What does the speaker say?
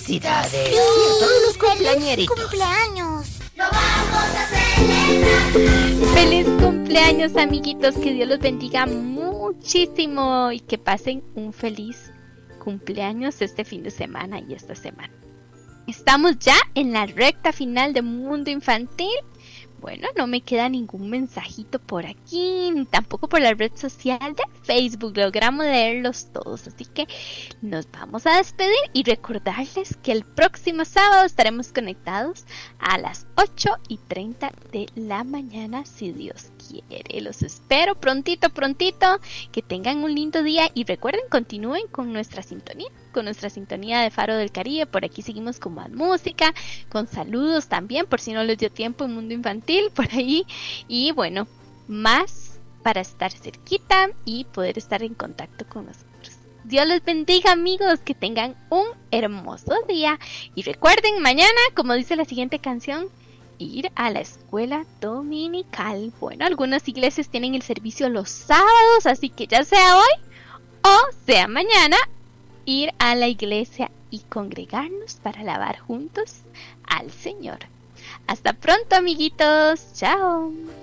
¡Felicidades! Y a todos los cumpleañeritos. ¡Cumpleaños! ¡Lo vamos a celebrar! ¡Feliz cumpleaños, amiguitos! Que Dios los bendiga muchísimo y que pasen un feliz cumpleaños este fin de semana y esta semana. Estamos ya en la recta final de Mundo Infantil. Bueno, no me queda ningún mensajito por aquí, ni tampoco por la red social de Facebook. Logramos leerlos todos, así que nos vamos a despedir y recordarles que el próximo sábado estaremos conectados a las 8:30 de la mañana, si Dios quiere. Los espero prontito. Que tengan un lindo día y recuerden, continúen con nuestra sintonía de Faro del Caribe. Por aquí seguimos con más música, con saludos también, por si no les dio tiempo en Mundo Infantil, por ahí. Y bueno, más para estar cerquita y poder estar en contacto con nosotros. Dios les bendiga, amigos, que tengan un hermoso día. Y recuerden, mañana, como dice la siguiente canción, ir a la escuela dominical. Bueno, algunas iglesias tienen el servicio los sábados, así que ya sea hoy o sea mañana, ir a la iglesia y congregarnos para alabar juntos al Señor. Hasta pronto, amiguitos. Chao.